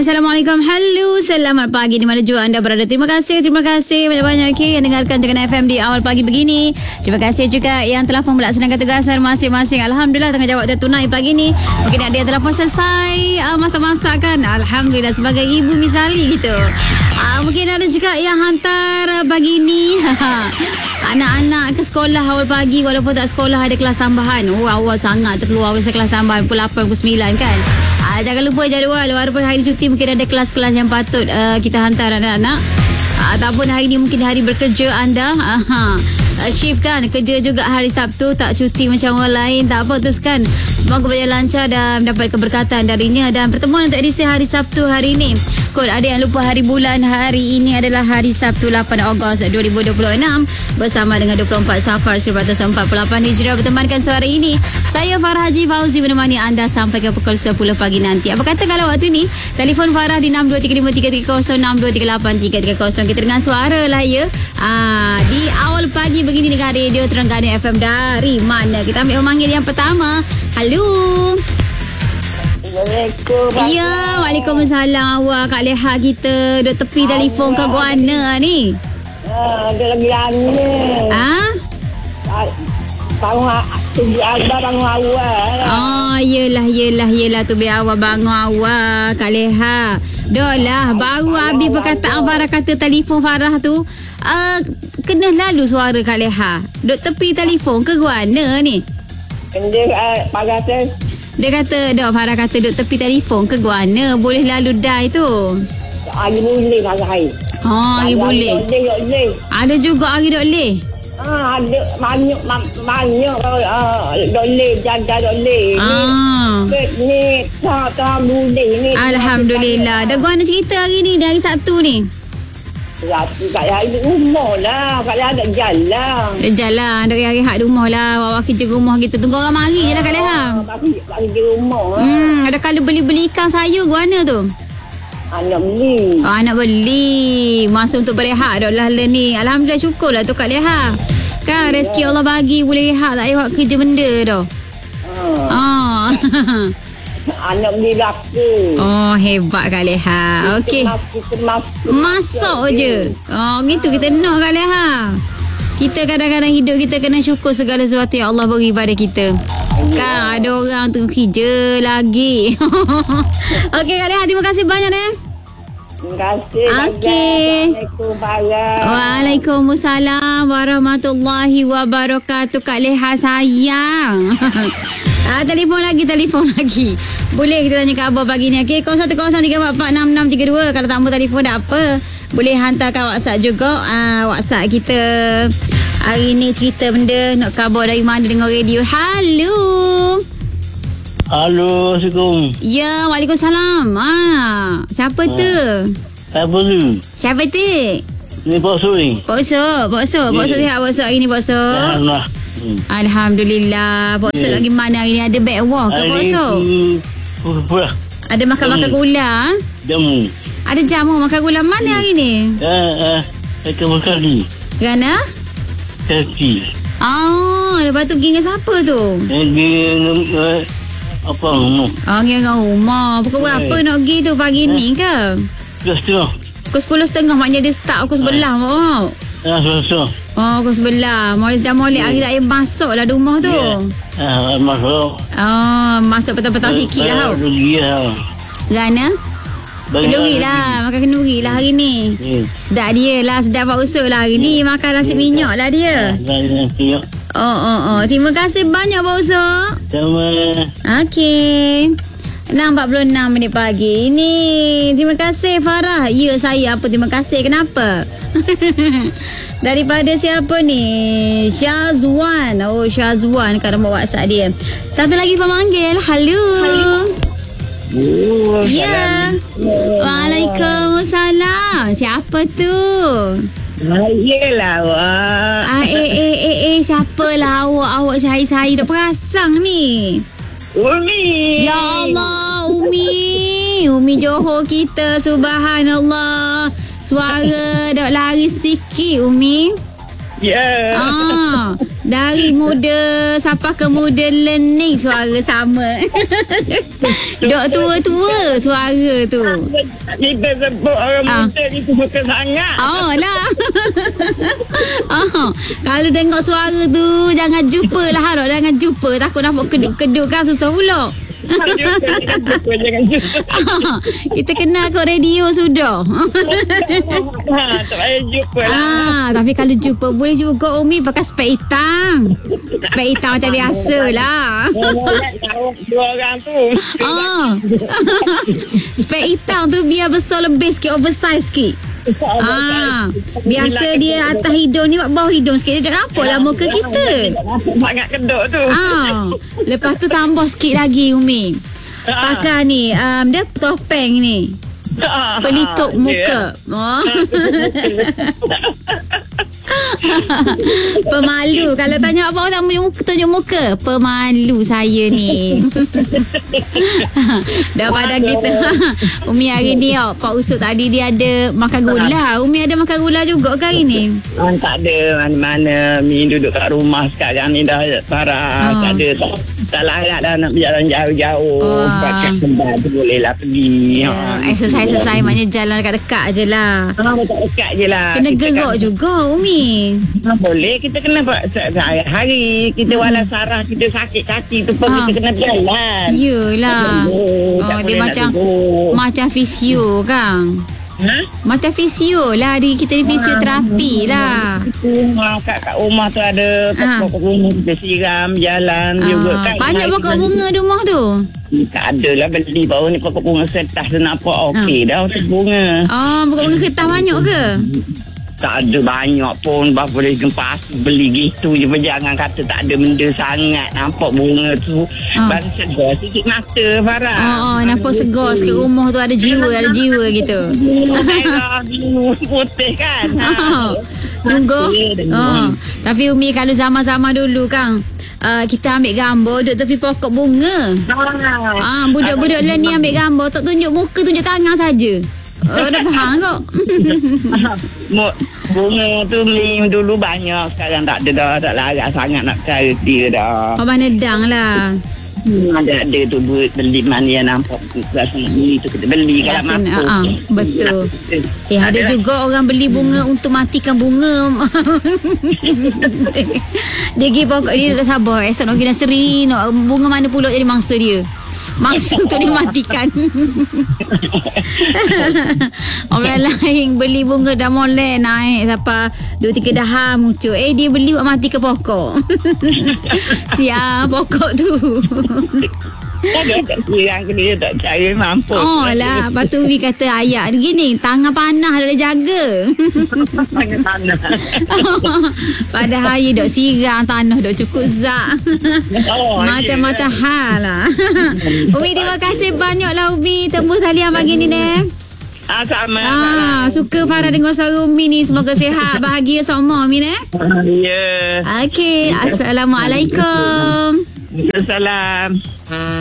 Assalamualaikum. Halo, selamat pagi di mana juga anda berada. Terima kasih banyak-banyak yang dengarkan Tekan FM di awal pagi begini. Terima kasih juga yang telah pun melaksanakan tugasan masing-masing. Alhamdulillah tengah jawab tunai pagi ni. Mungkin ada yang telah pun selesai masak-masak kan. Alhamdulillah sebagai ibu misali gitu. Mungkin ada juga yang hantar pagi ni anak-anak ke sekolah awal pagi, walaupun tak sekolah ada kelas tambahan. Awal sangat terkeluar kelas tambahan pukul 8, pukul 9 kan. Jangan lupa jadual, walaupun hari cuti mungkin ada kelas-kelas yang patut kita hantar anak-anak. Ataupun hari ni mungkin hari bekerja anda. Shift kan, kerja juga hari Sabtu, tak cuti macam orang lain. Tak apa, teruskan. Semoga berjalan lancar dan mendapat keberkatan darinya. Dan pertemuan untuk edisi hari Sabtu hari ini. Kod ada yang lupa hari bulan, hari ini adalah hari Sabtu 8 Ogos 2026 bersama dengan 24 Safar 1448 Hijrah. Bertemankan sore ini saya Farah Haji Fauzi menemani anda sampai ke pukul 10 pagi nanti. Apa kata kalau waktu ni telefon Farah di 62353306, 62383330. Kita dengan suara lah ya. Di awal pagi begini dengan Radio Terengganu FM. Dari mana? Kita ambil memanggil yang pertama. Halo. Assalamualaikum. Ya, Waalaikumsalam. Awak Kak Leha kita duduk tepi telefon ke guana ni. Ada lagi lana. Bangun tujuh abah bangun awal. Yelah tu biar awak bangun awal Kak Leha. Dah lah, baru habis perkataan Farah kata telefon Farah tu. Kena lalu suara Kak Leha. Duduk tepi telefon ke guana ni? Dia pagar tu. Dia kata, Farah kata duduk tepi telefon ke guana. Boleh lalu dai tu. Hari boleh hari. Hari boleh. Ada juga hari dok leh. Ada banyak doleh, jaga doleh. Ni tak boleh ni. Alhamdulillah. Dah guana cerita hari ni, dari Sabtu ni. Kat hari rumah lah. Kat ada jalan. Jalan. Dok hari hak rumah lah. Awak kerja rumah gitu. Tunggu orang mari je lah Kak Leha. Bagi di rumah. Ada kalau beli ikan sayur guana tu. Nak beli. Nak beli. Masa untuk berehat dok lah ni. Alhamdulillah, syukurlah tu Kak Leha. Kan rezeki Allah bagi boleh rehat, tak payah kerja benda dah. Anak beli dapur. Hebat Kak Leha. Okey. Masak je. Gitu kita nak Kak Leha. Kita kadang-kadang hidup kita kena syukur segala sesuatu yang Allah beri pada kita. Kan ada orang tu kerja lagi. Okey Kak Leha, terima kasih banyak Terima kasih. Okey. Assalamualaikum warahmatullahi. Waalaikumsalam warahmatullahi wabarakatuh. Kak Leha sayang. Telefon lagi. Boleh kita tanya khabar pagi ni. Okey, 0103446632. Kalau tak mau telefon tak apa. Boleh hantarkan WhatsApp juga. WhatsApp kita hari ni cerita benda nak khabar dari mana dengar radio. Halo. Halo, Assalamualaikum. Ya, Waalaikumsalam. Siapa tu? Siapa tu? Ni Pak Su ni. Pak Su sihat Pak Su hari ni Pak Su? Alhamdulillah. Alhamdulillah. Pak Su lagi mana hari ni? Ada back war ke Pak Su? Ada makan gula? Jamu. Ada jamu makan gula mana hari ni? Saya makan ni. Kerana? Kaki. Lepas tu pergi dengan siapa tu? Apa rumah? Dengan rumah. Pukul berapa nak pergi tu pagi ni ke? 10:30. Pukul 10:30 maknanya dia start pukul 11 Mak. 11:30. Pukul 11. Dah molek hari raya masuk lah rumah tu. Masuk. Masuk petang-petang sikit lah. Kerana? Kenduri lah. Makan kenduri lah hari ni. Sedap dia lah. Sedap Pak Usul lah hari ni. Makan nasi minyak lah dia. Terima kasih banyak Pak Usul. Sama. Okey. 6.46 minit pagi ini. Terima kasih Farah. Ya, saya apa terima kasih. Kenapa? Daripada siapa ni? Syazwan. Syazwan kat nombor WhatsApp dia. Satu lagi pemanggil. Halo. Ya. Waalaikumsalam. Siapa tu? Yelah awak. Siapa lah awak? Awak sehari-hari dah perasang ni. Umi. Ya Allah, Umi Johor kita, subhanallah. Suara dah lari sikit Umi. Ya. Dari muda sampai ke muda learning suara sama. Dok tua-tua suara tu. Kita sebut orang muda ni suka sangat. Oh lah. Kalau tengok suara tu jangan jumpa lah Harok. Jangan jumpa. Takut nampak keduk-keduk kan susah pula. Jangan jumpa. Kita kenal kat radio sudah. Tak payah jumpa lah. Tapi kalau jumpa boleh juga Umi pakai spek hitam. Spek hitam macam biasa lah. Dua orang tu. Spek hitam tu biar besar lebih sikit, oversize sikit. Biasa dia atas hidung ni buat bawah hidung sikit. Dia tak nampak lah muka kita. Sangat kedok tu. Lepas tu tambah sikit lagi Umi. Pakai ni dia topeng ni. Pelitup muka. Pemalu. Kalau tanya apa orang tak tunjuk muka. Pemalu saya ni. Daripada kita Umi hari ni Pak Usut tadi dia ada makan gula. Umi ada makan gula juga ke hari ni? Tak ada. Mana-mana Mi duduk kat rumah sekarang ni dah parah. Tak ada. Tak larat dah nak berjalan jauh-jauh. Pakai kembal tu boleh lah pergi. Exercise maknanya jalan dekat-dekat je lah. Dekat-dekat je lah. Kena gerak juga Umi. Boleh. Kita kena hari kita walau sarah kita sakit kaki tu pun kita kena berjalan. Yelah. Dia macam fisio kan. Macam fisio lah. Kita ni fisioterapi lah. Kat rumah tu ada pokok bunga kita siram jalan juga kan. Banyak pokok bunga di rumah tu? Tak ada lah beli baru ni pokok bunga setas tu nampak okey dah untuk bunga. Pokok bunga kertas banyak ke? Tak ada banyak pun. Boleh gempas beli gitu je. Jangan kata tak ada benda sangat. Nampak bunga tu baru segar sikit mata Farah. Nampak segar sikit rumah tu ada jiwa gitu. Biru putih kan. Sungguh. Tapi Umi kalau zaman-zaman dulu kan kita ambil gambar duduk tepi pokok bunga. Budak-budak lah ni ambil gambar tak tunjuk muka, tunjuk tangan saja. Dah faham kok. Bunga tu dulu banyak. Sekarang tak ada dah. Tak larat sangat nak cari dia dah. Abang nedang lah. Ada tu beli mana yang nampak rasa nak beli tu kita beli kalau mampu. Betul. Ada juga orang beli bunga untuk matikan bunga. Dia pergi pokok dia tak sabar. Esok nak pergi nursery, bunga mana pula jadi mangsa dia. Mangsa untuk dimatikan. Orang lain beli bunga dah molek naik sampai 2-3 dahan muncul. Dia beli buat mati ke pokok. Siap pokok tu. Tak siang ke dia tak cari mampu. Lah. Lepas tu Umi kata ayat gini, tangan panah dah jaga. Tangan panah. Padahal dok siram tanah, dok cukup zat. Macam-macam hal lah. Umi terima kasih banyak lah Umi. Tembus talian pagi ni sama. Suka Farah dengan suara Umi ni. Semoga sihat, bahagia semua Umi Ya. Okey. Assalamualaikum. Assalamualaikum.